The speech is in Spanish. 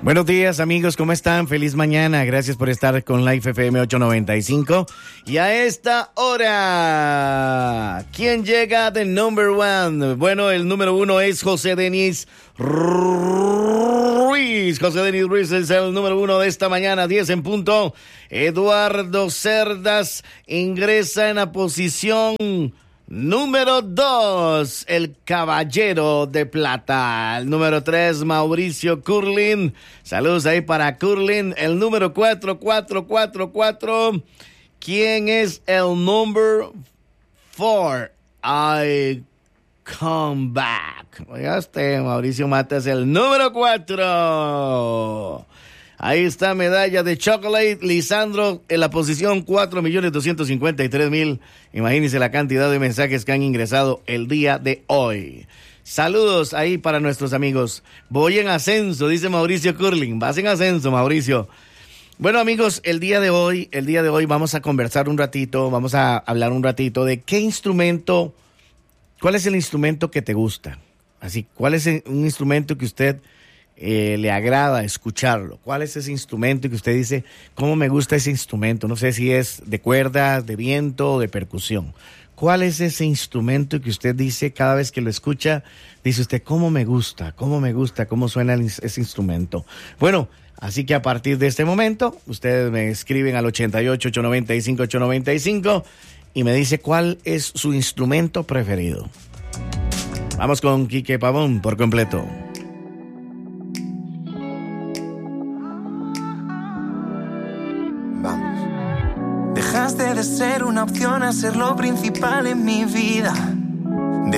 Buenos días, amigos, ¿cómo están? Feliz mañana, gracias por estar con Life FM 895. Y a esta hora, ¿quién llega de number one? Bueno, el número uno es José Denis Ruiz. José Denis Ruiz es el número uno de esta mañana, 10 en punto. Eduardo Cerdas ingresa en la posición número 2, el Caballero de Plata. El número 3, Mauricio Curlin. Saludos ahí para Curlin. El número 4. ¿Quién es el number 4? I come back. Oiga usted, Mauricio Mata es el número 4. Ahí está medalla de chocolate. Lisandro en la posición 4.253.000. Imagínense la cantidad de mensajes que han ingresado el día de hoy. Saludos ahí para nuestros amigos. Voy en ascenso, dice Mauricio Curling. Vas en ascenso, Mauricio. Bueno, amigos, el día de hoy vamos a conversar un ratito, vamos a hablar un ratito de cuál es el instrumento que te gusta. Así, ¿cuál es un instrumento que usted le agrada escucharlo? ¿Cuál es ese instrumento que usted dice, cómo me gusta ese instrumento? No sé si es de cuerdas, de viento o de percusión. ¿Cuál es ese instrumento que usted dice cada vez que lo escucha, dice usted, cómo me gusta, cómo suena ese instrumento? Bueno, así que a partir de este momento, ustedes me escriben al 88-895-895 y me dice cuál es su instrumento preferido. Vamos con Quique Pavón por completo. Dejaste de ser una opción a ser lo principal en mi vida.